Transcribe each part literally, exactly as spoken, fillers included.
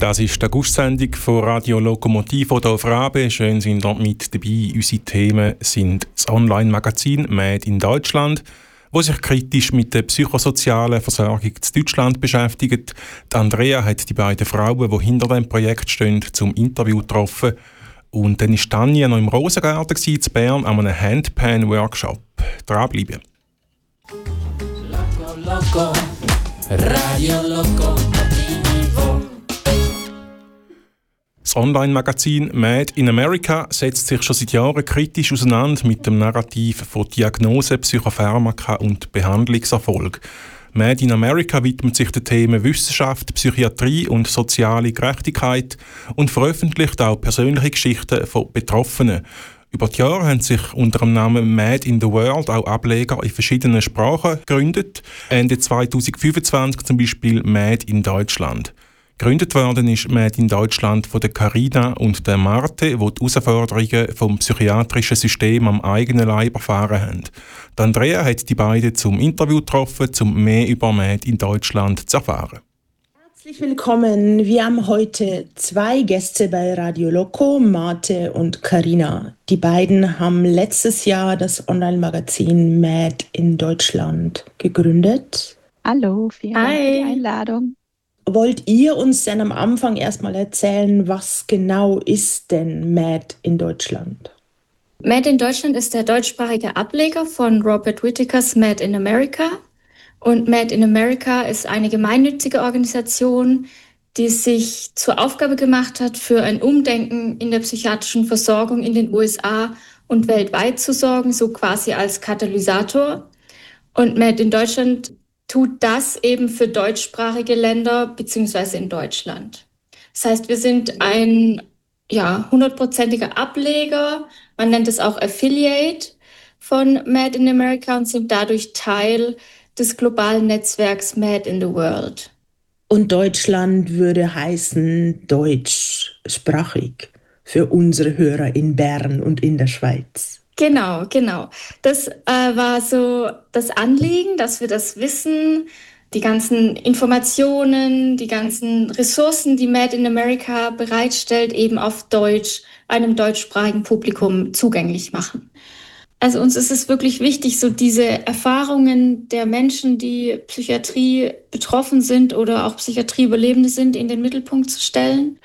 Das ist die August-Sendung von Radio Lokomotivo hier auf Rabe. Schön sind ihr mit dabei. Unsere Themen sind das Online-Magazin «Made in Deutschland», wo sich kritisch mit der psychosozialen Versorgung in Deutschland beschäftigt. Die Andrea hat die beiden Frauen, die hinter dem Projekt stehen, zum Interview getroffen. Und dann war Tanja noch im Rosengarten in Bern an einem Handpan-Workshop. Dranbleiben. Loco, loco, Radio Lokomotivo. Das Online-Magazin «Made in America» setzt sich schon seit Jahren kritisch auseinander mit dem Narrativ von Diagnose, Psychopharmaka und Behandlungserfolg. «Made in America» widmet sich den Themen Wissenschaft, Psychiatrie und soziale Gerechtigkeit und veröffentlicht auch persönliche Geschichten von Betroffenen. Über die Jahre haben sich unter dem Namen «Made in the World» auch Ableger in verschiedenen Sprachen gegründet. Ende zweitausendfünfundzwanzig zum Beispiel «Made in Deutschland». Gegründet worden ist «Made in Deutschland» von der Carina und der Marte, die die Herausforderungen vom psychiatrischen System am eigenen Leib erfahren haben. Die Andrea hat die beiden zum Interview getroffen, um mehr über «Made in Deutschland» zu erfahren. Herzlich willkommen. Wir haben heute zwei Gäste bei Radio Loco, Marte und Carina. Die beiden haben letztes Jahr das Online-Magazin «Made in Deutschland» gegründet. Hallo, vielen Dank Hi. für die Einladung. Wollt ihr uns denn am Anfang erstmal erzählen, was genau ist denn «Made in Deutschland»? Made in Deutschland ist der deutschsprachige Ableger von Robert Whitakers Made in America. Und Made in America ist eine gemeinnützige Organisation, die sich zur Aufgabe gemacht hat, für ein Umdenken in der psychiatrischen Versorgung in den U S A und weltweit zu sorgen, so quasi als Katalysator. Und Made in Deutschland tut das eben für deutschsprachige Länder beziehungsweise in Deutschland. Das heißt, wir sind ein ja, hundertprozentiger Ableger, man nennt es auch Affiliate von Made in America und sind dadurch Teil des globalen Netzwerks Made in the World. Und Deutschland würde heißen deutschsprachig für unsere Hörer in Bern und in der Schweiz. Genau, genau. Das äh, war so das Anliegen, dass wir das Wissen, die ganzen Informationen, die ganzen Ressourcen, die Made in America bereitstellt, eben auf Deutsch einem deutschsprachigen Publikum zugänglich machen. Also uns ist es wirklich wichtig, so diese Erfahrungen der Menschen, die Psychiatrie betroffen sind oder auch Psychiatrieüberlebende sind, in den Mittelpunkt zu stellen.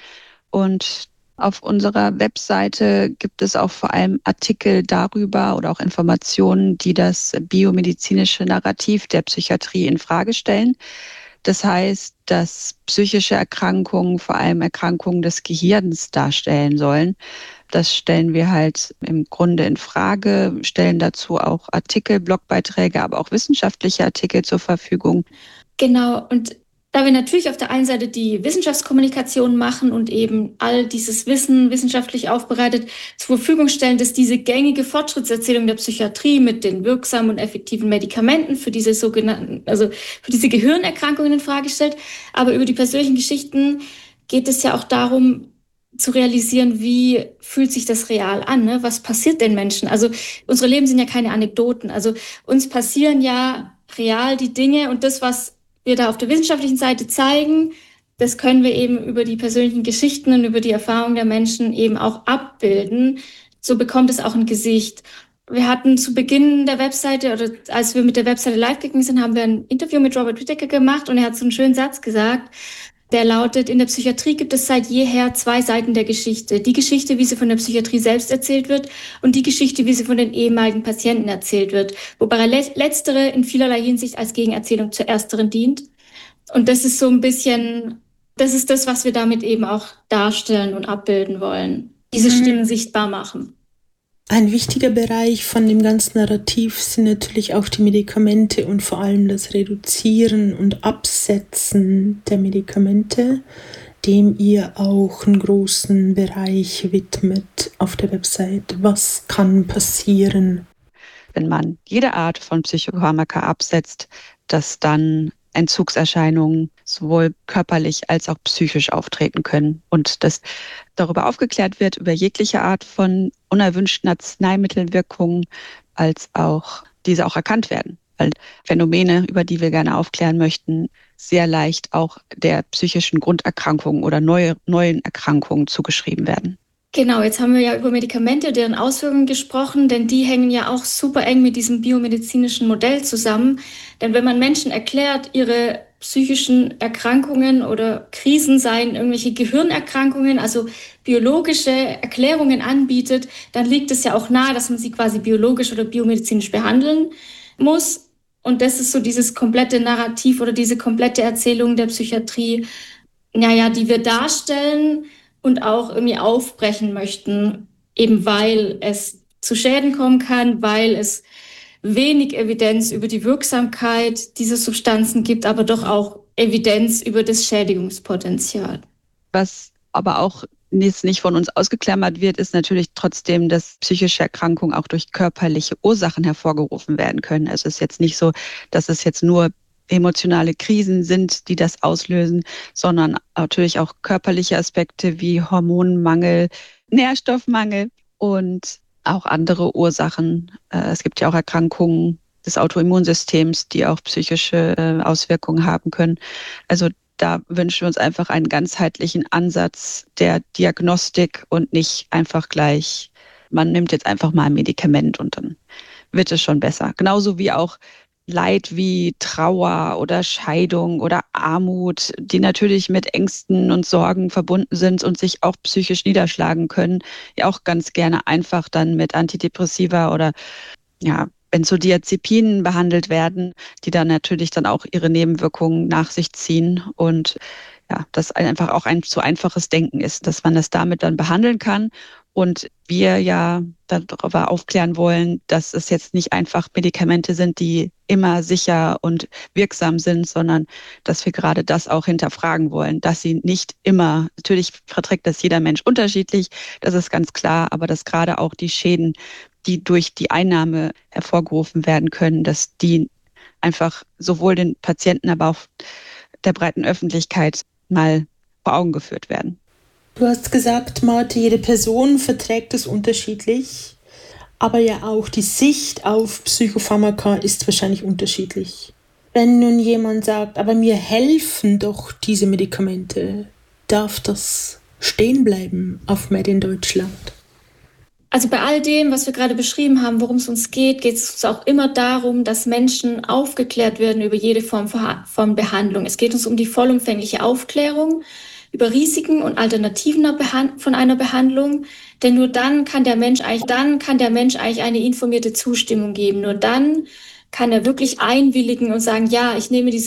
Und auf unserer Webseite gibt es auch vor allem Artikel darüber oder auch Informationen, die das biomedizinische Narrativ der Psychiatrie in Frage stellen. Das heißt, dass psychische Erkrankungen vor allem Erkrankungen des Gehirns darstellen sollen. Das stellen wir halt im Grunde in Frage, stellen dazu auch Artikel, Blogbeiträge, aber auch wissenschaftliche Artikel zur Verfügung. Genau, und da wir natürlich auf der einen Seite die Wissenschaftskommunikation machen und eben all dieses Wissen wissenschaftlich aufbereitet zur Verfügung stellen, dass diese gängige Fortschrittserzählung der Psychiatrie mit den wirksamen und effektiven Medikamenten für diese sogenannten, also für diese Gehirnerkrankungen in Frage stellt. Aber über die persönlichen Geschichten geht es ja auch darum, zu realisieren, wie fühlt sich das real an, ne? Was passiert den Menschen? Also unsere Leben sind ja keine Anekdoten. Also uns passieren ja real die Dinge und das, was wir da auf der wissenschaftlichen Seite zeigen, das können wir eben über die persönlichen Geschichten und über die Erfahrungen der Menschen eben auch abbilden. So bekommt es auch ein Gesicht. Wir hatten zu Beginn der Webseite oder als wir mit der Webseite live gegangen sind, haben wir ein Interview mit Robert Whitaker gemacht und er hat so einen schönen Satz gesagt, der lautet, in der Psychiatrie gibt es seit jeher zwei Seiten der Geschichte. Die Geschichte, wie sie von der Psychiatrie selbst erzählt wird und die Geschichte, wie sie von den ehemaligen Patienten erzählt wird. Wobei letztere in vielerlei Hinsicht als Gegenerzählung zur ersteren dient. Und das ist so ein bisschen, das ist das, was wir damit eben auch darstellen und abbilden wollen. Diese Stimmen sichtbar machen. Ein wichtiger Bereich von dem ganzen Narrativ sind natürlich auch die Medikamente und vor allem das Reduzieren und Absetzen der Medikamente, dem ihr auch einen großen Bereich widmet auf der Website. Was kann passieren? Wenn man jede Art von Psychopharmaka absetzt, dass dann Entzugserscheinungen sowohl körperlich als auch psychisch auftreten können und dass darüber aufgeklärt wird, über jegliche Art von unerwünschten Arzneimittelwirkungen, als auch diese auch erkannt werden. Weil Phänomene, über die wir gerne aufklären möchten, sehr leicht auch der psychischen Grunderkrankung oder neue, neuen Erkrankungen zugeschrieben werden. Genau, jetzt haben wir ja über Medikamente und deren Auswirkungen gesprochen, denn die hängen ja auch super eng mit diesem biomedizinischen Modell zusammen. Denn wenn man Menschen erklärt, ihre psychischen Erkrankungen oder Krisen seien irgendwelche Gehirnerkrankungen, also biologische Erklärungen anbietet, dann liegt es ja auch nahe, dass man sie quasi biologisch oder biomedizinisch behandeln muss. Und das ist so dieses komplette Narrativ oder diese komplette Erzählung der Psychiatrie, naja, die wir darstellen und auch irgendwie aufbrechen möchten, eben weil es zu Schäden kommen kann, weil es wenig Evidenz über die Wirksamkeit dieser Substanzen gibt, aber doch auch Evidenz über das Schädigungspotenzial. Was aber auch jetzt nicht von uns ausgeklammert wird, ist natürlich trotzdem, dass psychische Erkrankungen auch durch körperliche Ursachen hervorgerufen werden können. Also es ist jetzt nicht so, dass es jetzt nur emotionale Krisen sind, die das auslösen, sondern natürlich auch körperliche Aspekte wie Hormonmangel, Nährstoffmangel und auch andere Ursachen. Es gibt ja auch Erkrankungen des Autoimmunsystems, die auch psychische Auswirkungen haben können. Also da wünschen wir uns einfach einen ganzheitlichen Ansatz der Diagnostik und nicht einfach gleich, man nimmt jetzt einfach mal ein Medikament und dann wird es schon besser. Genauso wie auch Leid wie Trauer oder Scheidung oder Armut, die natürlich mit Ängsten und Sorgen verbunden sind und sich auch psychisch niederschlagen können, ja auch ganz gerne einfach dann mit Antidepressiva oder ja, Benzodiazepinen behandelt werden, die dann natürlich dann auch ihre Nebenwirkungen nach sich ziehen und ja, das einfach auch ein zu einfaches Denken ist, dass man das damit dann behandeln kann. Und wir ja darüber aufklären wollen, dass es jetzt nicht einfach Medikamente sind, die immer sicher und wirksam sind, sondern dass wir gerade das auch hinterfragen wollen, dass sie nicht immer, natürlich verträgt das jeder Mensch unterschiedlich, das ist ganz klar, aber dass gerade auch die Schäden, die durch die Einnahme hervorgerufen werden können, dass die einfach sowohl den Patienten, aber auch der breiten Öffentlichkeit mal vor Augen geführt werden. Du hast gesagt, Marthe, jede Person verträgt es unterschiedlich, aber ja auch die Sicht auf Psychopharmaka ist wahrscheinlich unterschiedlich. Wenn nun jemand sagt, aber mir helfen doch diese Medikamente, darf das stehen bleiben auf Made in Deutschland? Also bei all dem, was wir gerade beschrieben haben, worum es uns geht, geht es uns auch immer darum, dass Menschen aufgeklärt werden über jede Form von Behandlung. Es geht uns um die vollumfängliche Aufklärung über Risiken und Alternativen von einer Behandlung, denn nur dann kann der Mensch eigentlich, dann kann der Mensch eigentlich eine informierte Zustimmung geben. Nur dann kann er wirklich einwilligen und sagen, ja, ich nehme diese